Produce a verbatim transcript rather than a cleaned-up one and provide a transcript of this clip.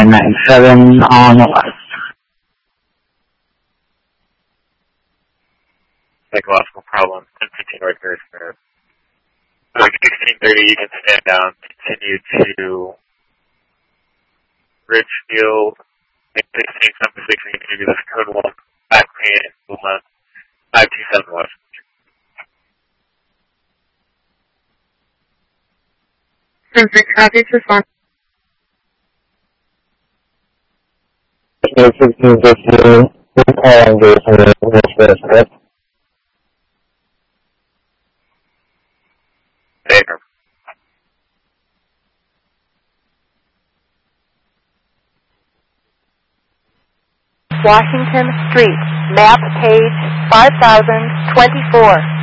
nine nine seven on the left. Psychological problem, ten fifteen North Harrisburg. Like sixteen thirty, you can stand down, continue to Ridgefield, sixteen seventy-six, you can continue this code one, back pain, and five two seven West. Perfect. Object response. sixteen fifteen, we're calling Jason West, correct? There. Washington Street, map page five thousand twenty-four.